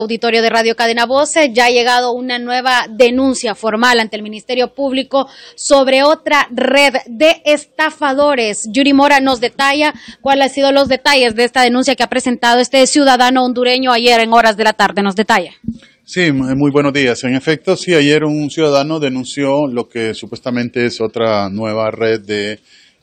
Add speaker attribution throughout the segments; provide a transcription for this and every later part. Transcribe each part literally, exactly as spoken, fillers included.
Speaker 1: Auditorio de Radio Cadena Voces, ya ha llegado una nueva denuncia formal ante el Ministerio Público sobre otra red de estafadores. Yuri Mora nos detalla cuáles han sido los detalles de esta denuncia que ha presentado este ciudadano hondureño ayer en horas de la tarde. Nos detalla.
Speaker 2: Sí, muy buenos días. En efecto, sí, ayer un ciudadano denunció lo que supuestamente es otra nueva red de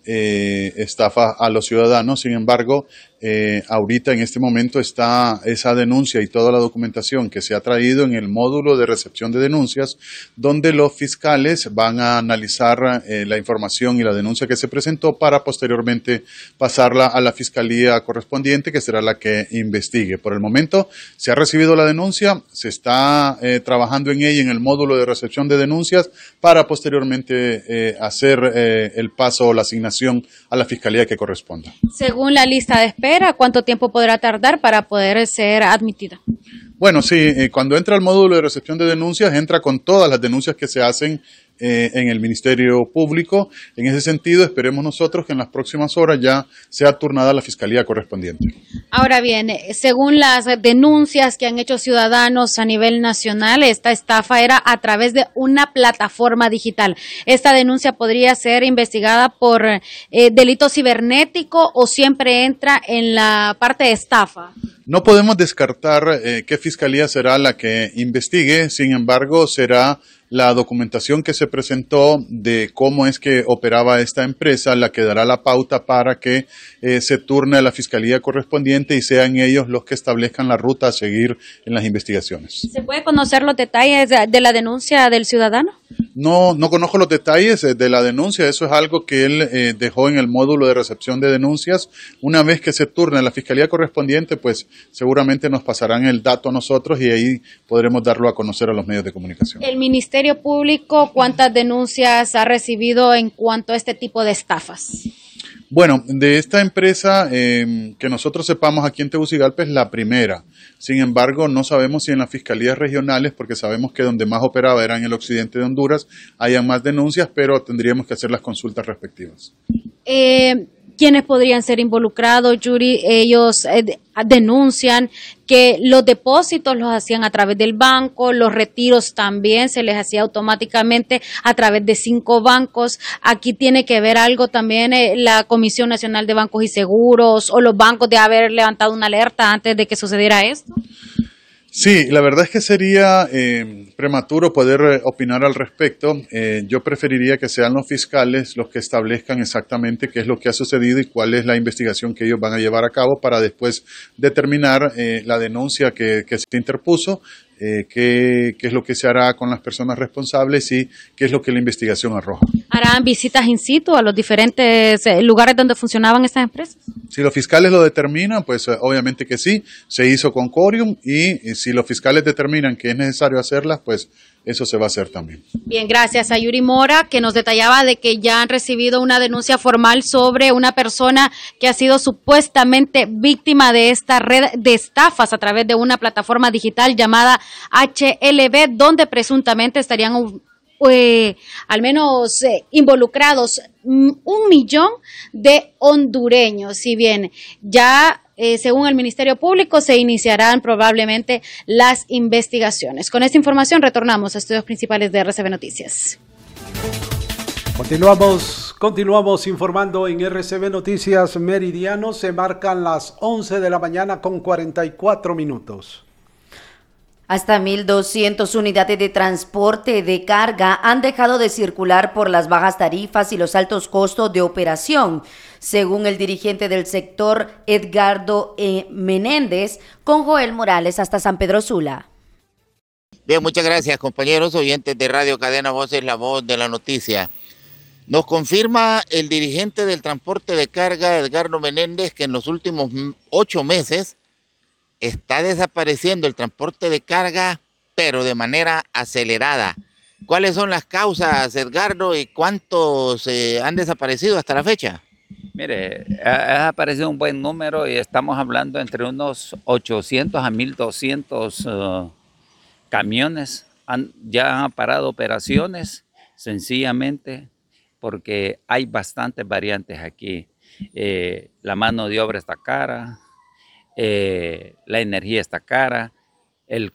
Speaker 2: eh, estafa a los ciudadanos. Sin embargo, eh, ahorita en este momento está esa denuncia y toda la documentación que se ha traído en el módulo de recepción de denuncias, donde los fiscales van a analizar eh, la información y la denuncia que se presentó para posteriormente pasarla a la fiscalía correspondiente, que será la que investigue. Por el momento se ha recibido la denuncia, se está eh, trabajando en ella en el módulo de recepción de denuncias para posteriormente eh, hacer eh, el paso o la asignación a la fiscalía que corresponda.
Speaker 1: Según la lista de espera, ¿cuánto tiempo podrá tardar para poder ser admitida?
Speaker 2: Bueno, sí, eh, cuando entra al módulo de recepción de denuncias, entra con todas las denuncias que se hacen eh, en el Ministerio Público. En ese sentido, esperemos nosotros que en las próximas horas ya sea turnada la fiscalía correspondiente.
Speaker 1: Ahora bien, según las denuncias que han hecho ciudadanos a nivel nacional, esta estafa era a través de una plataforma digital. ¿Esta denuncia podría ser investigada por eh, delito cibernético o siempre entra en la parte de estafa?
Speaker 2: No podemos descartar eh, qué fiscalía será la que investigue, sin embargo, será la documentación que se presentó de cómo es que operaba esta empresa la que dará la pauta para que eh, se turne a la fiscalía correspondiente y sean ellos los que establezcan la ruta a seguir en las investigaciones.
Speaker 1: ¿Se puede conocer los detalles de, de la denuncia del ciudadano?
Speaker 2: No, no conozco los detalles de la denuncia, eso es algo que él eh, dejó en el módulo de recepción de denuncias. Una vez que se turne a la fiscalía correspondiente, pues seguramente nos pasarán el dato a nosotros y ahí podremos darlo a conocer a los medios de comunicación.
Speaker 1: El Ministerio Público, ¿cuántas denuncias ha recibido en cuanto a este tipo de estafas?
Speaker 2: Bueno, de esta empresa eh, que nosotros sepamos aquí en Tegucigalpa es la primera. Sin embargo, no sabemos si en las fiscalías regionales, porque sabemos que donde más operaba era en el occidente de Honduras, hayan más denuncias, pero tendríamos que hacer las consultas respectivas.
Speaker 1: Eh, ¿Quiénes podrían ser involucrados, Yuri? Ellos eh, denuncian que los depósitos los hacían a través del banco, los retiros también se les hacía automáticamente a través de cinco bancos. Aquí tiene que ver algo también eh, la Comisión Nacional de Bancos y Seguros o los bancos de haber levantado una alerta antes de que sucediera esto.
Speaker 2: Sí, la verdad es que sería eh, prematuro poder eh, opinar al respecto. Eh, yo preferiría que sean los fiscales los que establezcan exactamente qué es lo que ha sucedido y cuál es la investigación que ellos van a llevar a cabo para después determinar eh, la denuncia que, que se interpuso, eh, qué, qué es lo que se hará con las personas responsables y qué es lo que la investigación arroja.
Speaker 1: ¿Harán visitas in situ a los diferentes eh, lugares donde funcionaban estas empresas?
Speaker 2: Si los fiscales lo determinan, pues obviamente que sí, se hizo con quórum y, y si los fiscales determinan que es necesario hacerlas, pues eso se va a hacer también.
Speaker 1: Bien, gracias a Yuri Mora, que nos detallaba de que ya han recibido una denuncia formal sobre una persona que ha sido supuestamente víctima de esta red de estafas a través de una plataforma digital llamada H L B, donde presuntamente estarían Eh, al menos eh, involucrados mm, un millón de hondureños. Si bien ya eh, según el Ministerio Público se iniciarán probablemente las investigaciones. Con esta información retornamos a estudios principales de R C B Noticias.
Speaker 3: Continuamos, continuamos informando en R C B Noticias Meridiano. Se marcan las once de la mañana con cuarenta y cuatro minutos.
Speaker 4: Hasta mil doscientas unidades de transporte de carga han dejado de circular por las bajas tarifas y los altos costos de operación, según el dirigente del sector Edgardo E. Menéndez, con Joel Morales hasta San Pedro Sula.
Speaker 5: Bien, muchas gracias, compañeros oyentes de Radio Cadena Voces, la voz de la noticia. Nos confirma el dirigente del transporte de carga, Edgardo Menéndez, que en los últimos ocho meses está desapareciendo el transporte de carga, pero de manera acelerada. ¿Cuáles son las causas, Edgardo, y cuántos eh, han desaparecido hasta la fecha?
Speaker 6: Mire, ha aparecido un buen número y estamos hablando entre unos ochocientos a mil doscientos uh, camiones. Han, ya han parado operaciones, sencillamente porque hay bastantes variantes aquí. Eh, la mano de obra está cara, Eh, la energía está cara,